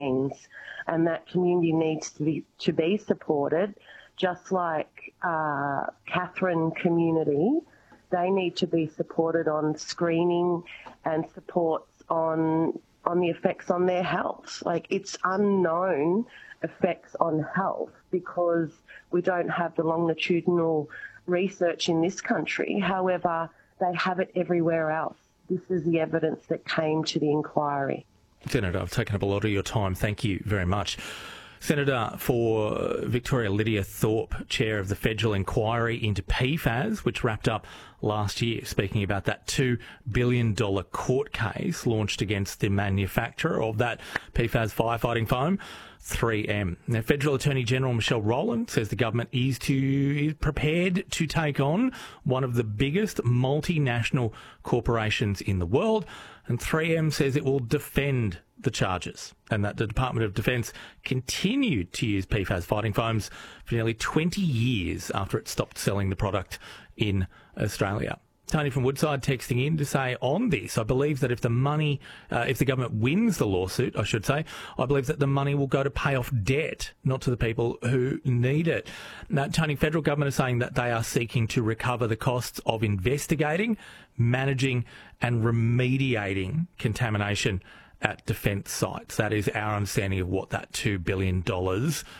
vaccines, and that community needs to be supported, just like Katherine community. They need to be supported on screening and supports on the effects on their health. Like, it's unknown effects on health because we don't have the longitudinal research in this country. However, they have it everywhere else. This is the evidence that came to the inquiry. Senator, I've taken up a lot of your time. Thank you very much. Senator for Victoria, Lydia Thorpe, chair of the federal inquiry into PFAS, which wrapped up last year, speaking about that $2 billion court case launched against the manufacturer of that PFAS firefighting foam, 3M. Now, Federal Attorney General Michelle Rowland says the government is prepared to take on one of the biggest multinational corporations in the world, and 3M says it will defend the charges, and that the Department of Defence continued to use PFAS fighting foams for nearly 20 years after it stopped selling the product in Australia. Tony from Woodside texting in to say on this, I believe that if the government wins the lawsuit, I should say, I believe that the money will go to pay off debt, not to the people who need it. Now, Tony, federal government is saying that they are seeking to recover the costs of investigating, managing and remediating contamination at defence sites. That is our understanding of what that $2 billion